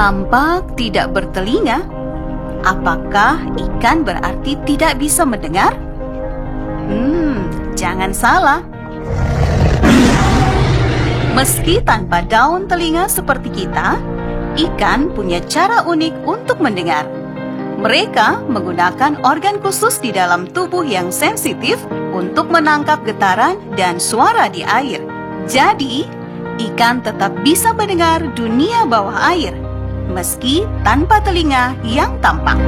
Tampak tidak bertelinga. Apakah ikan berarti tidak bisa mendengar? Jangan salah. Meski tanpa daun telinga seperti kita, ikan punya cara unik untuk mendengar. Mereka menggunakan organ khusus di dalam tubuh yang sensitif untuk menangkap getaran dan suara di air. Jadi, ikan tetap bisa mendengar dunia bawah air, meski tanpa telinga yang tampak.